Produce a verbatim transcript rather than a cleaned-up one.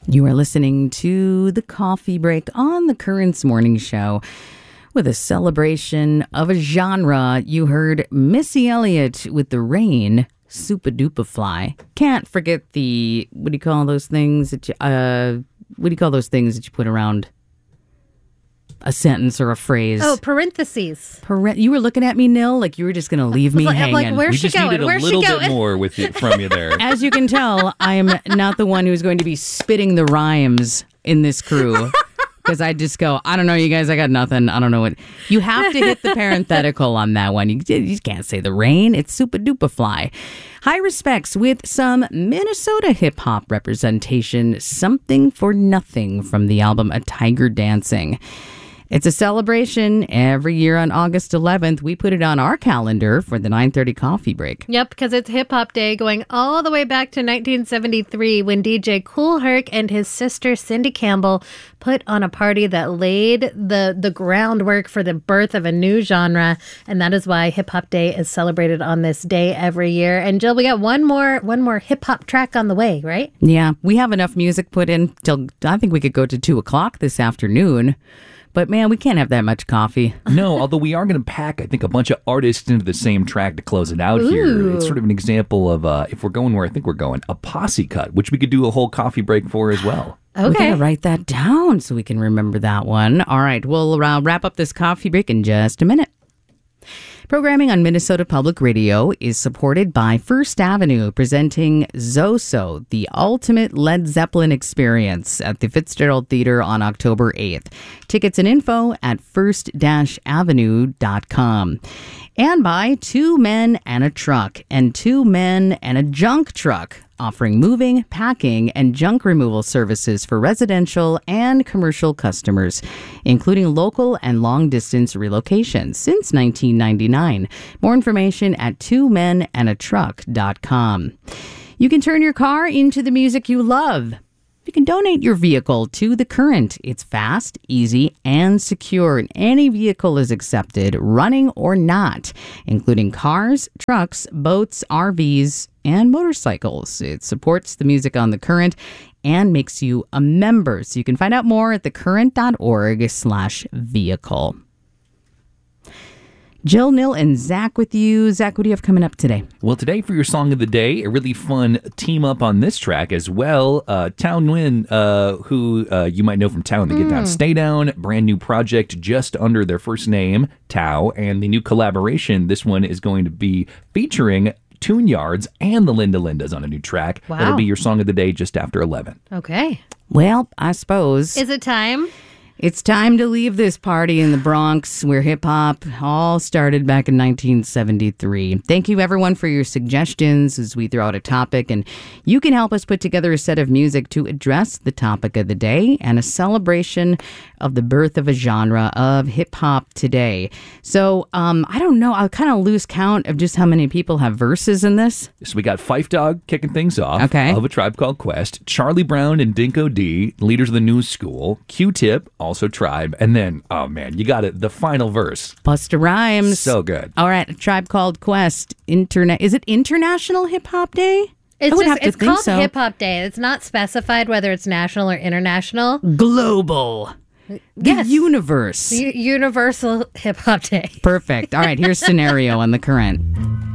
You are listening to The Coffee Break on the Currents Morning Show. With a celebration of a genre, you heard Missy Elliott with The Rain, Super Duper Fly. Can't forget the, what do you call those things that you, uh, what do you call those things that you put around a sentence or a phrase? Oh, parentheses. Paren- you were looking at me, Nil, like you were just going to leave me like, hanging. Like, where's we she just going? needed a Where's little she bit going? more with you, from you there. As you can tell, I am not the one who's going to be spitting the rhymes in this crew. Because I just go, I don't know, you guys, I got nothing. I don't know what. You have to hit the parenthetical on that one. You, you can't say the rain. It's Super Duper Fly. High Respects with some Minnesota hip hop representation. Something for Nothing from the album A Tiger Dancing. It's a celebration every year on August eleventh. We put it on our calendar for the nine thirty coffee break. Yep, because it's Hip Hop Day going all the way back to nineteen seventy-three when D J Kool Herc and his sister Cindy Campbell put on a party that laid the, the groundwork for the birth of a new genre. And that is why Hip Hop Day is celebrated on this day every year. And Jill, we got one more one more hip hop track on the way, right? Yeah, we have enough music put in till I think we could go to two o'clock this afternoon. But, man, we can't have that much coffee. No, although we are going to pack, I think, a bunch of artists into the same track to close it out Ooh. here. It's sort of an example of, uh, if we're going where I think we're going, a posse cut, which we could do a whole coffee break for as well. We Okay. gotta write that down so we can remember that one. All right, we'll uh, wrap up this coffee break in just a minute. Programming on Minnesota Public Radio is supported by First Avenue, presenting Zoso, the ultimate Led Zeppelin experience at the Fitzgerald Theater on October eighth. Tickets and info at first avenue dot com. And by Two Men and a Truck and Two Men and a Junk Truck, offering moving, packing, and junk removal services for residential and commercial customers, including local and long-distance relocations since nineteen ninety-nine. More information at two men and a truck dot com. You can turn your car into the music you love. You can donate your vehicle to The Current. It's fast, easy, and secure. And any vehicle is accepted, running or not, including cars, trucks, boats, R Vs, and motorcycles. It supports the music on The Current and makes you a member. So you can find out more at thecurrent.org slash vehicle. Jill, Nil, and Zach with you. Zach, what do you have coming up today? Well, today for your Song of the Day, a really fun team up on this track as well. Uh, Town Nguyen, uh, who uh, you might know from Town to Get Down, Stay Down, brand new project just under their first name, Tao, and the new collaboration, this one is going to be featuring Tune Yards and the Linda Lindas on a new track. Wow. That'll be your Song of the Day just after eleven. Okay. Well, I suppose Is it time? it's time to leave this party in the Bronx where hip-hop all started back in nineteen seventy-three. Thank you, everyone, for your suggestions as we throw out a topic. And you can help us put together a set of music to address the topic of the day and a celebration of the birth of a genre of hip-hop today. So, um, I don't know. I'll kind of lose count of just how many people have verses in this. So we got Phife Dawg kicking things off. Okay. Of A Tribe Called Quest. Charlie Brown and Dinko D, leaders of the new school. Q-Tip, also Tribe. And then, oh man, you got it. The final verse. Busta Rhymes. So good. All right, A Tribe Called Quest. Internet. Is it International Hip Hop Day? It's I would just have to it's think called so. Hip Hop Day. It's not specified whether it's national or international. Global. The Yes. universe. U- Universal Hip Hop Day. Perfect. All right, here's scenario on The Current.